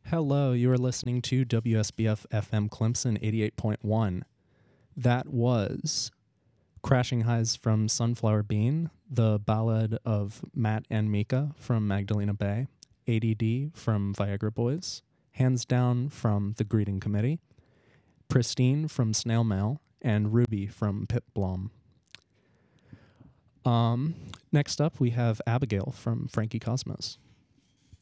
Hello, you are listening to WSBF FM Clemson 88.1. That was Crashing Highs from Sunflower Bean, the Ballad of Matt and Mika from Magdalena Bay, ADD from Viagra Boys, Hands Down from The Greeting Committee, Pristine from Snail Mail, and Ruby from Pip Blom. Next up, we have Abigail from Frankie Cosmos.